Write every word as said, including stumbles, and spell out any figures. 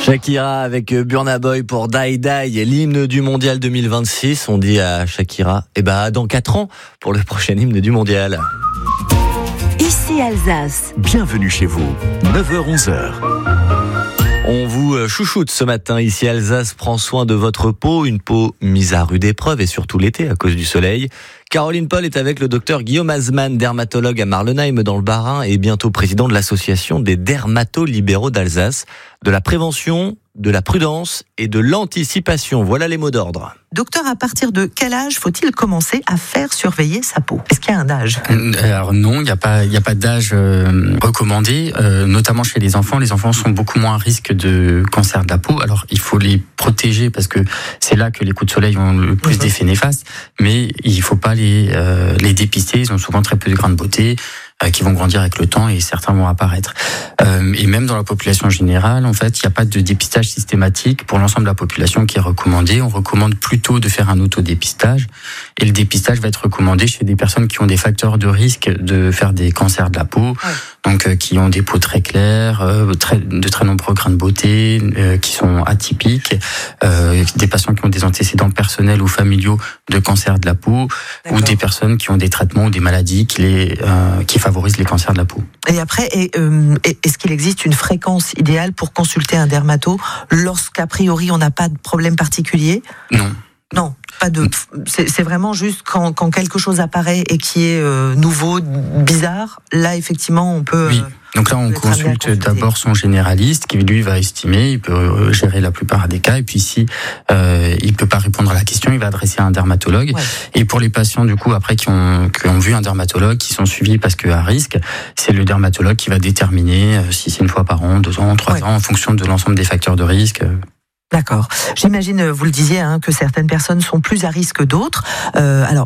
Shakira avec Burna Boy pour Die Die, l'hymne du mondial deux mille vingt-six. On dit à Shakira, eh ben, dans quatre ans pour le prochain hymne du mondial. Ici Alsace. Bienvenue chez vous, neuf heures onze heures. On vous chouchoute ce matin. Ici Alsace prend soin de votre peau, une peau mise à rude épreuve et surtout l'été à cause du soleil. Caroline Paul est avec le docteur Guillaume Azman, dermatologue à Marlenheim dans le Bas-Rhin et bientôt président de l'association des dermatolibéraux d'Alsace. De la prévention, de la prudence et de l'anticipation. Voilà les mots d'ordre. Docteur, à partir de quel âge faut-il commencer à faire surveiller sa peau ? Est-ce qu'il y a un âge ? Alors non, il n'y a pas, il n'y a pas d'âge euh, recommandé, euh, notamment chez les enfants. Les enfants sont beaucoup moins à risque de cancer de la peau. Alors il faut les protéger parce que c'est là que les coups de soleil ont le plus mmh. d'effets néfastes. Mais il ne faut pas les, euh, les dépister. Ils ont souvent très peu de grains de beauté euh, qui vont grandir avec le temps et certains vont apparaître. Euh, et même dans la population générale, en fait, il n'y a pas de dépistage systématique pour l'ensemble de la population qui est recommandé. On recommande plutôt de faire un autodépistage. Et le dépistage va être recommandé chez des personnes qui ont des facteurs de risque de faire des cancers de la peau, ouais. donc euh, qui ont des peaux très claires, euh, très, de très nombreux grains de beauté, euh, qui sont atypiques, euh, des patients qui ont des antécédents personnels ou familiaux de cancer de la peau, D'accord. ou des personnes qui ont des traitements ou des maladies qui, les, euh, qui favorisent les cancers de la peau. Et après, et, euh, est-ce qu'il existe une fréquence idéale pour consulter un dermato lorsqu'a priori on n'a pas de problème particulier ? Non. Non, pas de. C'est, c'est vraiment juste quand, quand quelque chose apparaît et qui est euh, nouveau, bizarre. Là, effectivement, on peut. Oui. Donc là, on consulte d'abord son généraliste qui lui va estimer, il peut gérer la plupart des cas. Et puis si euh, il peut pas répondre à la question, il va adresser à un dermatologue. Ouais. Et pour les patients du coup après qui ont qui ont vu un dermatologue, qui sont suivis parce que à risque, c'est le dermatologue qui va déterminer si c'est une fois par an, deux ans, trois ouais. ans, en fonction de l'ensemble des facteurs de risque. D'accord. J'imagine, vous le disiez, hein, que certaines personnes sont plus à risque que d'autres. Euh, alors.